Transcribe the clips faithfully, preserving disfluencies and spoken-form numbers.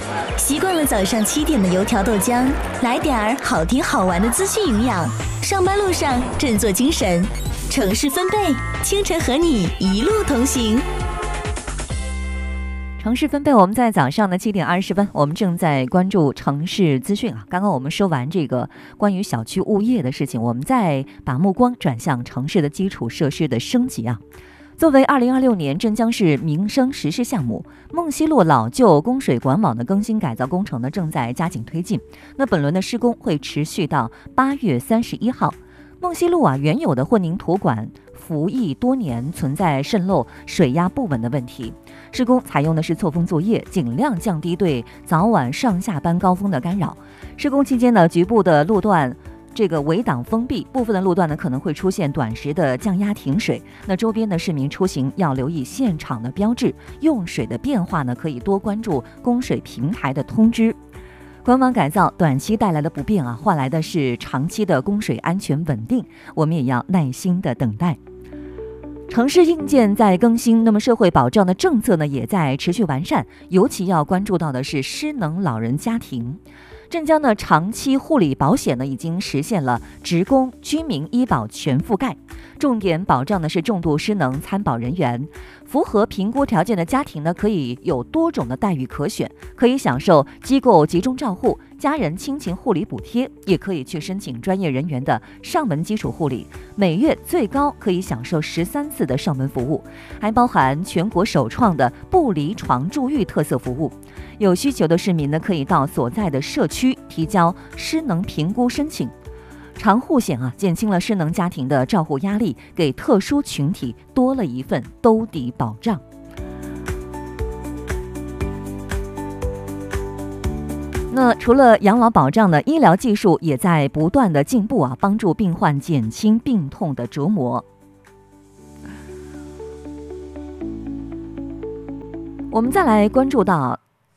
习惯了早上七点的油条豆浆，来点儿好听好玩的资讯营养。上班路上振作精神，城市分贝，清晨和你一路同行。 城市分贝，我们在早上的七点二十分，我们正在关注城市资讯啊。刚刚我们说完这个关于小区物业的事情，我们再把目光转向城市的基础设施的升级啊。作为二零二六年镇江市民生实施项目，梦溪路老旧供水管网的更新改造工程呢正在加紧推进。那本轮的施工会持续到八月三十一号。梦溪路啊，原有的混凝土管服役多年，存在渗漏、水压不稳的问题。施工采用的是错峰作业，尽量降低对早晚上下班高峰的干扰。施工期间呢，局部的路段这个围挡封闭，部分的路段呢可能会出现短时的降压停水。那周边的市民出行要留意现场的标志，用水的变化呢可以多关注供水平台的通知。管网改造短期带来的不便啊，换来的是长期的供水安全稳定，我们也要耐心的等待。城市硬件在更新，那么社会保障的政策呢也在持续完善，尤其要关注到的是失能老人家庭。镇江的长期护理保险呢已经实现了职工居民医保全覆盖，重点保障的是重度失能参保人员。符合评估条件的家庭呢可以有多种的待遇可选，可以享受机构集中照护、家人亲情护理补贴，也可以去申请专业人员的上门基础护理，每月最高可以享受十三次的上门服务，还包含全国首创的不离床住育特色服务。有需求的市民呢可以到所在的社区提交失能评估申请。长护险啊，减轻了失能家庭的照护压力，给特殊群体多了一份兜底保障。那除了养老保障呢，医疗技术也在不断的进步啊，帮助病患减轻病痛的折磨。我们再来关注到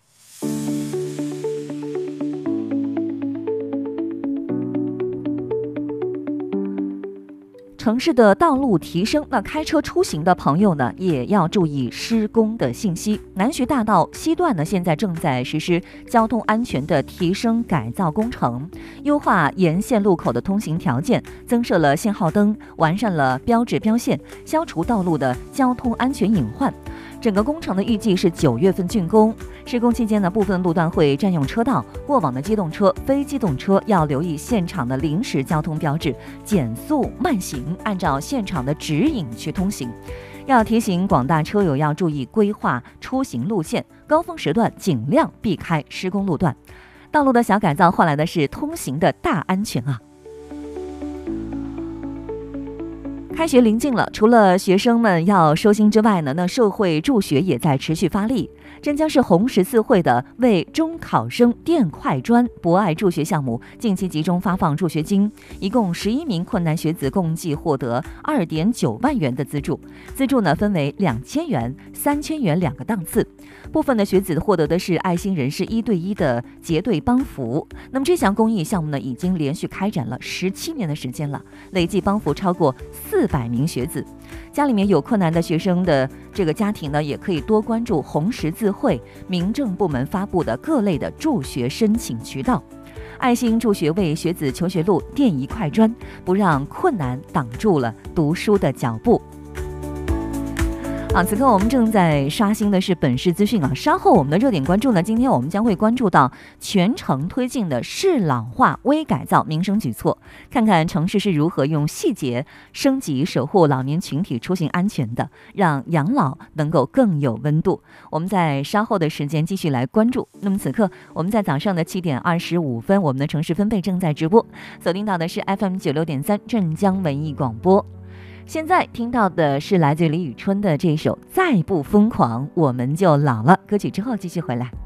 城市的道路提升，那开车出行的朋友呢，也要注意施工的信息。南徐大道西段呢，现在正在实施交通安全的提升改造工程，优化沿线路口的通行条件，增设了信号灯，完善了标志标线，消除道路的交通安全隐患。整个工程的预计是九月份竣工。施工期间呢，部分路段会占用车道，过往的机动车、非机动车要留意现场的临时交通标志，减速慢行，按照现场的指引去通行。要提醒广大车友要注意规划出行路线，高峰时段尽量避开施工路段。道路的小改造换来的是通行的大安全啊！开学临近了，除了学生们要收心之外呢，那社会助学也在持续发力。镇江市红十字会的为中考生电快专博爱助学项目近期集中发放助学金，一共十一名困难学子共计获得二点九万元的资助。资助呢分为两千元、三千元两个档次。部分的学子获得的是爱心人士一对一的结对帮扶。那么这项公益项目呢，已经连续开展了十七年的时间了，累计帮扶超过四百名学子。家里面有困难的学生的这个家庭呢，也可以多关注红十字会民政部门发布的各类的助学申请渠道。爱心助学为学子求学路电一快砖，不让困难挡住了读书的脚步。好，此刻我们正在刷新的是本市资讯啊。稍后我们的热点关注呢，今天我们将会关注到全城推进的市老化微改造民生举措，看看城市是如何用细节升级守护老年群体出行安全的，让养老能够更有温度。我们在稍后的时间继续来关注。那么此刻我们在早上的七点二十五分，我们的城市分贝正在直播，锁定到的是 F M 九六点三镇江文艺广播。现在听到的是来自李宇春的这首《再不疯狂我们就老了》歌曲，之后继续回来。